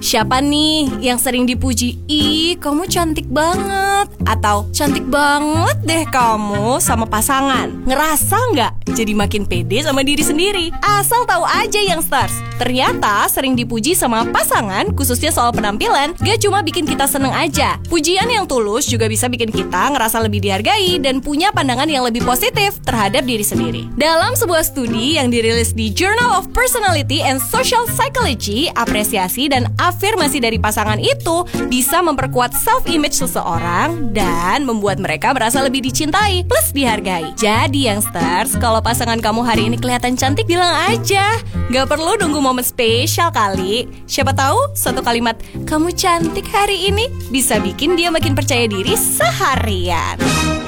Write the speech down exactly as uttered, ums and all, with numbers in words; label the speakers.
Speaker 1: Siapa nih yang sering dipuji, "Ih, kamu cantik banget," atau "Cantik banget deh kamu," sama pasangan? Ngerasa nggak jadi makin pede sama diri sendiri? Asal tahu aja youngsters, ternyata sering dipuji sama pasangan, khususnya soal penampilan, gak cuma bikin kita seneng aja. Pujian yang tulus juga bisa bikin kita ngerasa lebih dihargai dan punya pandangan yang lebih positif terhadap diri sendiri. Dalam sebuah studi yang dirilis di Journal of Personality and Social Psychology, apresiasi dan afirmasi dari pasangan itu bisa memperkuat self-image seseorang dan membuat mereka merasa lebih dicintai plus dihargai. Jadi youngsters, kalau pasangan kamu hari ini kelihatan cantik, bilang aja. Gak perlu nunggu momen spesial kali. Siapa tahu satu kalimat "kamu cantik hari ini" bisa bikin dia makin percaya diri seharian.